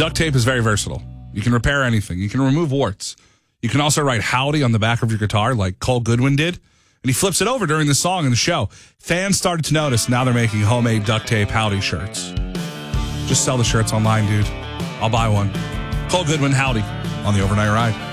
duct tape is very versatile. You can repair anything. You can remove warts. You can also write howdy on the back of your guitar like Cole Goodwin did. And he flips it over during the song in the show. Fans started to notice. Now they're making homemade duct tape howdy shirts. Just sell the shirts online, dude. I'll buy one. Cole Goodwin, howdy on the Overnight Ride.